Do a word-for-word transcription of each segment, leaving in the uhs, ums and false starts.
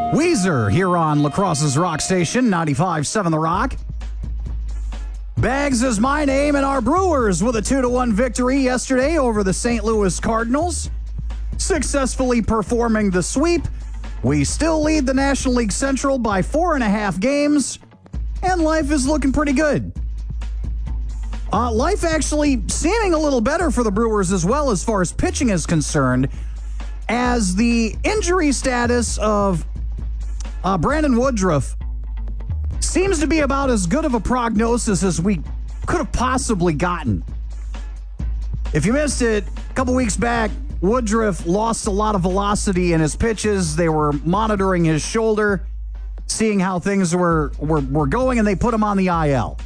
Weezer here on La Crosse's Rock Station, ninety-five point seven The Rock. Bags is my name, and our Brewers with a two to one victory yesterday over the Saint Louis Cardinals. Successfully performing the sweep, we still lead the National League Central by four and a half games, and life is looking pretty good. Uh, life actually seeming a little better for the Brewers as well as far as pitching is concerned, as the injury status of uh, Brandon Woodruff seems to be about as good of a prognosis as we could have possibly gotten. If you missed it, a couple weeks back, Woodruff lost a lot of velocity in his pitches. They were monitoring his shoulder, seeing how things were, were, were going, and they put him on the I L.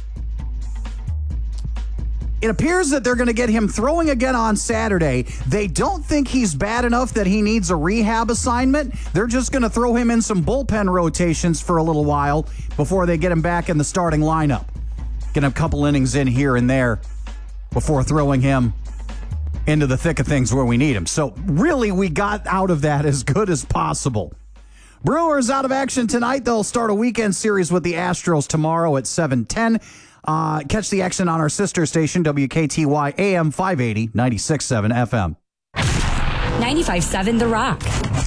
It appears that they're going to get him throwing again on Saturday. They don't think he's bad enough that he needs a rehab assignment. They're just going to throw him in some bullpen rotations for a little while before they get him back in the starting lineup. Get a couple innings in here and there before throwing him into the thick of things where we need him. So really, we got out of that as good as possible. Brewers out of action tonight. They'll start a weekend series with the Astros tomorrow at seven ten. Uh, catch the action on our sister station, W K T Y A M five eighty, ninety-six point seven F M. ninety-five point seven The Rock.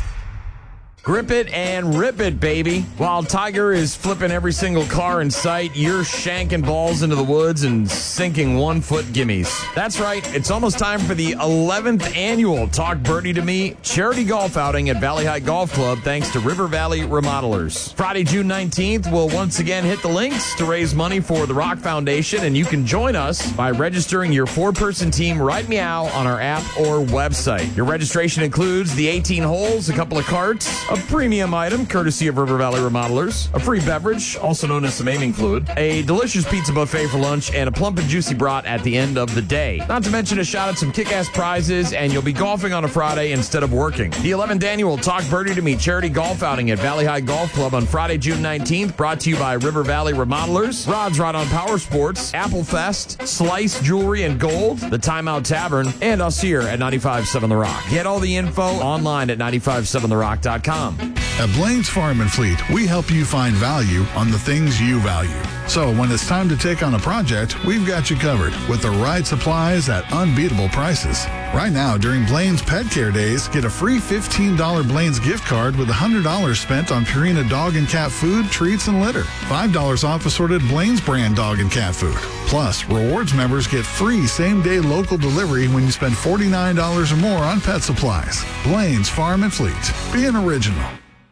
Grip it and rip it, baby. While Tiger is flipping every single car in sight, you're shanking balls into the woods and sinking one-foot gimmies. That's right. It's almost time for the eleventh annual Talk Birdie to Me charity golf outing at Valley High Golf Club, thanks to River Valley Remodelers. Friday, June nineteenth, we'll once again hit the links to raise money for the Rock Foundation, and you can join us by registering your four-person team right meow on our app or website. Your registration includes the eighteen holes, a couple of carts, a premium item courtesy of River Valley Remodelers, a free beverage, also known as some aiming fluid, a delicious pizza buffet for lunch, and a plump and juicy brat at the end of the day. Not to mention a shot at some kick-ass prizes, and you'll be golfing on a Friday instead of working. The eleventh annual Talk Birdie to Me charity golf outing at Valley High Golf Club on Friday, June nineteenth, brought to you by River Valley Remodelers, Rod's Rod on Power Sports, Apple Fest, Slice Jewelry and Gold, the Timeout Tavern, and us here at ninety-five point seven The Rock. Get all the info online at ninety-five point seven the rock dot com. At Blaine's Farm and Fleet, we help you find value on the things you value. So when it's time to take on a project, we've got you covered with the right supplies at unbeatable prices. Right now, during Blaine's Pet Care Days, get a free fifteen dollars Blaine's gift card with one hundred dollars spent on Purina dog and cat food, treats, and litter. five dollars off assorted Blaine's brand dog and cat food. Plus, rewards members get free same-day local delivery when you spend forty-nine dollars or more on pet supplies. Blaine's Farm and Fleet. Be an original.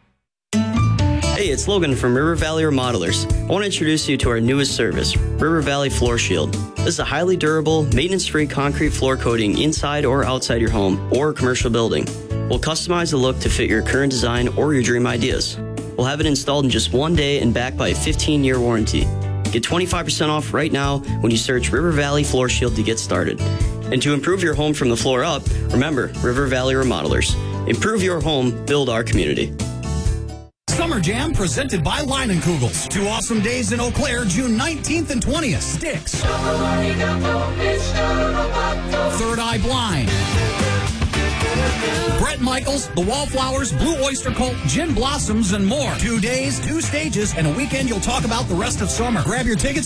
Hey, it's Logan from River Valley Remodelers. I want to introduce you to our newest service, River Valley Floor Shield. This is a highly durable, maintenance-free concrete floor coating inside or outside your home or commercial building. We'll customize the look to fit your current design or your dream ideas. We'll have it installed in just one day and backed by a fifteen-year warranty. Get twenty-five percent off right now when you search River Valley Floor Shield to get started. And to improve your home from the floor up, remember River Valley Remodelers. Improve your home, build our community. Summer Jam presented by Leinenkugels. Two awesome days in Eau Claire, June nineteenth and twentieth. Styx. Third Eye Blind. Bret Michaels, The Wallflowers, Blue Oyster Cult, Gin Blossoms, and more. Two days, two stages, and a weekend you'll talk about the rest of summer. Grab your tickets